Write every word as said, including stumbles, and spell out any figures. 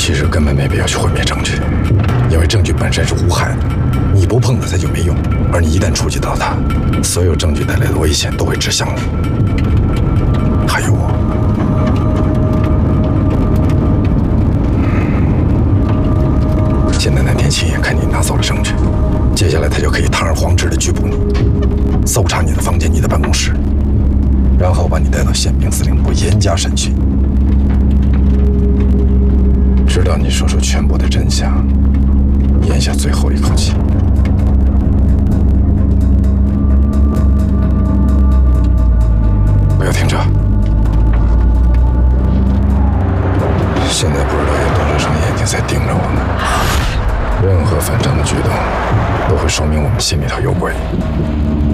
其实根本没必要去毁灭证据，因为证据本身是无害的，你不碰它它就没用，而你一旦触及到它，所有证据带来的危险都会指向你，还有我。现在南天启看你拿走了证据，接下来他就可以堂而皇之的拘捕你，搜查你的房间、你的办公室，然后把你带到宪兵司令部严加审讯，直到你说出全部的真相，咽下最后一口气。不要听着，现在不知道有多少双眼睛在盯着我们，任何反常的举动都会说明我们心里头有鬼。